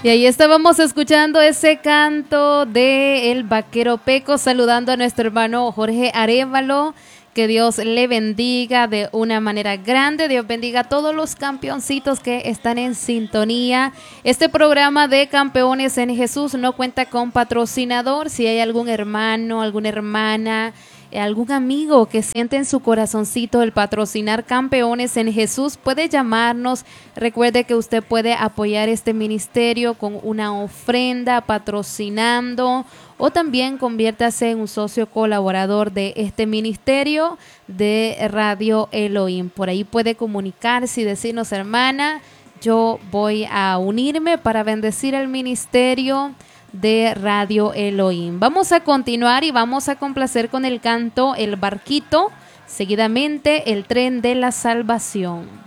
Y ahí estábamos escuchando ese canto de El Vaquero Peco, saludando a nuestro hermano Jorge Arévalo. Que Dios le bendiga de una manera grande. Dios bendiga a todos los campeoncitos que están en sintonía. Este programa de Campeones en Jesús no cuenta con patrocinador. Si hay algún hermano, alguna hermana, algún amigo que siente en su corazoncito el patrocinar Campeones en Jesús, puede llamarnos. Recuerde que usted puede apoyar este ministerio con una ofrenda, patrocinando, o también conviértase en un socio colaborador de este ministerio de Radio Elohim. Por ahí puede comunicarse y decirnos: hermana, yo voy a unirme para bendecir el ministerio de Radio Elohim. Vamos a continuar y vamos a complacer con el canto El Barquito, seguidamente El Tren de la Salvación.